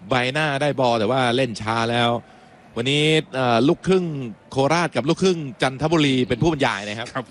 ใบหน้าได้บอลแต่ว่าเล่นช้าแล้ววันนี้ลูกครึ่งโคราชกับลูกครึ่งจันทบุรีเป็นผู้บรรยายนะครับครับผม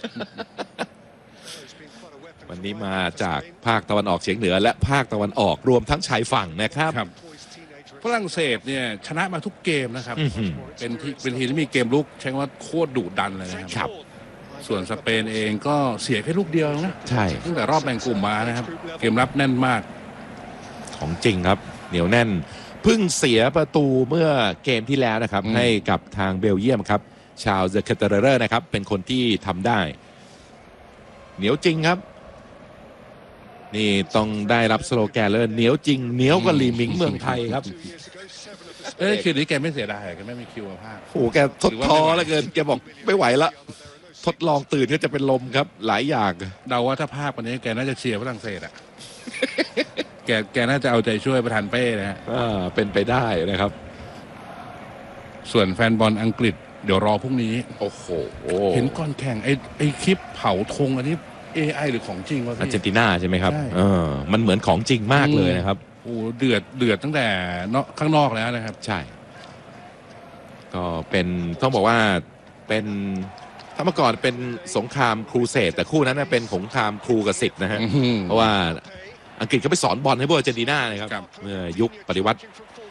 วันนี้มาจากภาคตะวันออกเฉียงเหนือและภาคตะวันออกรวมทั้งชายฝั่งนะครับฝรั่งเศสเนี่ยชนะมาทุกเกมนะครับเป็นทีมที่มีเกมลุกใช้ว่าโคตรดุดันเลยนะครับส่วนสเปนเองก็เสียแค่ลูกเดียวนะใช่ตั้งแต่รอบแบ่งกลุ่มมานะครับเกมรับแน่นมากของจริงครับเหนียวแน่นเพิ่งเสียประตูเมื่อเกมที่แล้วนะครับให้กับทางเบลเยียมครับชาวเซเคเตอร์นะครับเป็นคนที่ทำได้เหนียวจริงครับนี่ต้องได้รับสโลแกนเลยเหนียวจริงเหนียวกว่าลีมิงเมืองไทยครับคืนนี้แกไม่เสียดายแกไม่มีคิวมาพากโอ้แกทดท้อแล้วเกินแกบอกไม่ไหวละทดลองตื่นก็จะเป็นลมครับหลายอย่างเดาว่าถ้าภาควันนี้แกน่าจะเชียร์ฝรั่งเศสอ่ะแกน่าจะเอาใจช่วยประธานเป้นะฮะเป็นไปได้นะครับส่วนแฟนบอลอังกฤษเดี๋ยวรอพรุ่งนี้โอ้โหเห็นก่อนแข่งไอ้คลิปเผาธงอันนี้ AI หรือของจริงวะพี่อาร์เจนตินาใช่ไหมครับมันเหมือนของจริงมากเลยนะครับโอ้เดือดตั้งแต่ข้างนอกแล้วนะครับใช่ก็เป็นต้องบอกว่าเป็นถ้าเมื่อก่อนเป็นสงครามครูเสดแต่คู่นั้นเป็นสงครามครูกับศิษย์นะฮะเพราะว่าอังกฤษก็ไปสอนบอลให้พวกอาร์เจนตินานะครับเมื่อยุคปฏิวัติ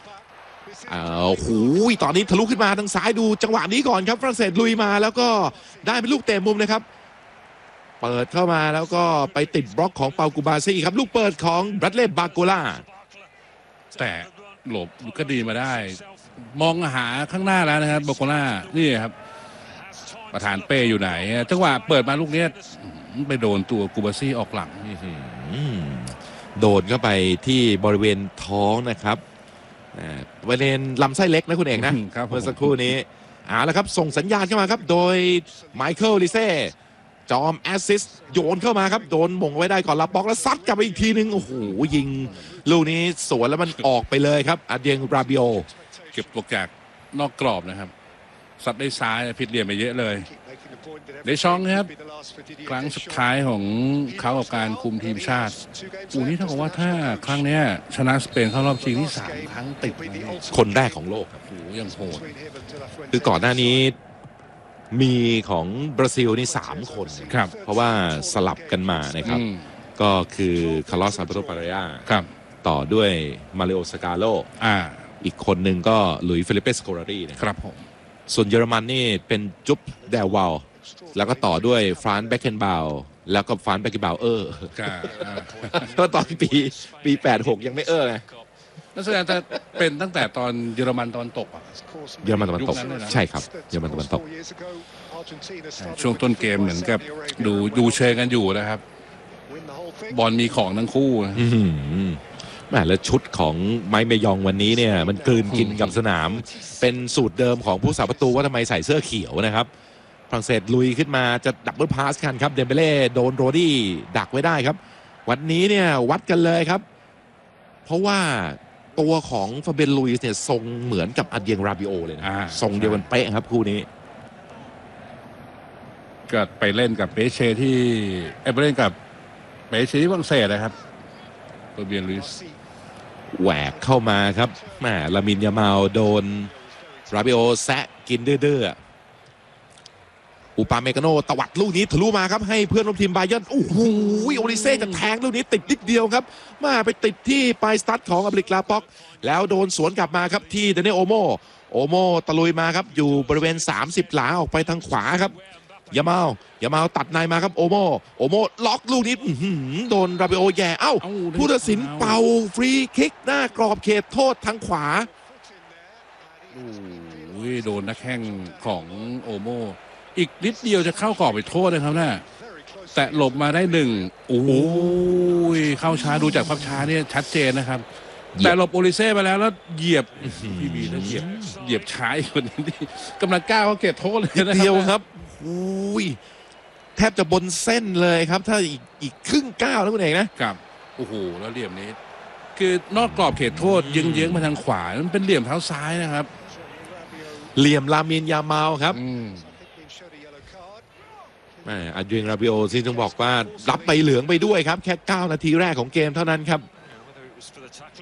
ตอนนี้ทะลุขึ้นมาทางซ้ายดูจังหวะนี้ก่อนครับฝรั่งเศสลุยมาแล้วก็ได้เป็นลูกเตะมุมนะครับเปิดเข้ามาแล้วก็ไปติดบล็อกของเปากูบาซี่ครับลูกเปิดของบรัดเล่บาโกล่าแต่หลบก็ดีมาได้มองหาข้างหน้าแล้วนะครับบาโกล่านี่ครับประธานเป้อยู่ไหนจังหวะเปิดมาลูกนี้ไปโดนตัวกูบาซี่ออกหลังโดนเข้าไปที่บริเวณท้องนะครับบริเวณลำไส้เล็กนะคุณเอกนะเมื่อสักครู่นี้แล้วครับส่งสัญญาณเข้ามาครับโดยไมเคิลลิเซ่จอมแอสซิสโยนเข้ามาครับโดนมงไว้ได้ก่อนรับบล็อกแล้วซัดกลับไปอีกทีนึงโอ้โหยิงลูกนี้สวนแล้วมันออกไปเลยครับอาเดียงราบิโอเก็บตกจากนอกกรอบนะครับซัดได้ซ้ายผิดเหลี่ยมไปเยอะเลยเดชองครับครั้งสุดท้ายของเขากับการคุมทีมชาตินี่เท่ากับว่าถ้าครั้งนี้ชนะสเปนเข้ารอบชิงที่3 ครั้งติดคนแรกของโลกครับยังโหดคือก่อนหน้านี้มีของบราซิลนี่3 คนครับเพราะว่าสลับกันมานะครับก็คือคาร์ลอส อัลเบโต ปาเรราต่อด้วยมาริโอ สกาโลอีกคนหนึ่งก็หลุยส์ เฟลิเป สโคลารีนะครับผมส่วนเยอรมันนี่เป็นจุ๊บเดลวาลแล้วก็ต่อด้วยฟรานซ์ แบ็คเคนบาวแล้วก็ฟรานซ์ แบ็คเคนบาวก็ตอนปี86ยังไม่ไงนั่นแสดงจะเป็นตั้งแต่ตอนเยอรมันตะวันตกเยอรมันตะวันตกใช่ครับเยอรมันตะวันตกช่วงต้นเกมเหมือนกับดูเชยกันอยู่นะครับบอลมีของทั้งคู่แล้วชุดของไมค์เมยองวันนี้เนี่ยมันกลืนกินกับสนามเป็นสูตรเดิมของผู้สาประตูว่าทำไมใส่เสื้อเขียวนะครับฝรั่งเศสลุยขึ้นมาจะดับเบิลพาสกันครับเดมเบเล่โดนโรดี้ดักไว้ได้ครับวันนี้เนี่ยวัดกันเลยครับเพราะว่าตัวของฟาเบนลุยส์เนี่ยทรงเหมือนกับอาเดียงราบิโอเลยนะทรงเดียวกันเป๊ะครับคู่นี้ก็ไปเล่นกับเปเช่ที่ไปเล่นกับเปเช่ที่ฝรั่งเศสนะครับฟาเบนลุยส์แหวกเข้ามาครับลามินยามาลโดนราบิโอแซะกินดื้ออุปาเมกาโนตวัดลูกนี้ทะลุมาครับให้เพื่อนร่วมทีมบาเยิร์นโอ้โหโอลิเซ่จะแทงลูกนี้ติดนิดเดียวครับมาไปติดที่ปลายสตาร์ทของอับริกลาป็อกแล้วโดนสวนกลับมาครับที่เดเนโอโมตะลุยมาครับอยู่บริเวณ30 หลาออกไปทางขวาครับยามาลตัดในมาครับโอโมล็อกลูกนี้โดนราบิโอแย่ผู้ตัดสินเป่าฟรีคิกหน้ากรอบเขตโทษทางขวาโดนนักแข้งของโอโมอีกนิดเดียวจะเข้ากรอบไปโทษนะครับน่ะแต่หลบมาได้1เข้าช้าดูจากภาพช้าเนี่ยชัดเจนนะครับแต่หลบโอลิเซ่มาแล้วเหยียบพี่บีแล้วเหยียบช้าอีกคนนี้กำลังก้าวเขาเก็บโทษเลยนะเดียวครับแทบจะบนเส้นเลยครับถ้าอีกครึ่งก้าวแล้วคุณเอกนะครับแล้วเหลี่ยมนี้คือนอกกรอบเขตโทษเยื้องมาทางขวามันเป็นเหลี่ยมเท้าซ้ายนะครับเหลี่ยมลามินยามาลครับอาเดียงราบิโอซึ่งต้องบอกว่ารับใบเหลืองไปด้วยครับแค่9 นาทีแรกของเกมเท่านั้นครับ